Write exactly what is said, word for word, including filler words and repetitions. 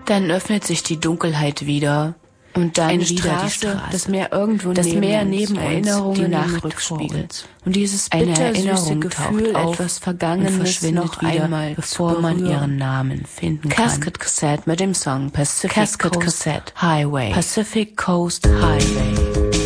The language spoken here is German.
Dann öffnet sich die Dunkelheit wieder. Und dann Eine wieder Straße, die Straße, das Meer irgendwo das neben Meer uns, neben Erinnerungen uns, die im Nacht Rückspiegel. Und dieses Eine bittersüße Erinnerung Gefühl, taucht auf etwas Vergangenes und verschwindet noch wieder, einmal bevor zu man berühren. ihren Namen finden Casket kann. Cassette mit dem Song Pacific Casket Coast Cassette Highway. Pacific Coast Highway.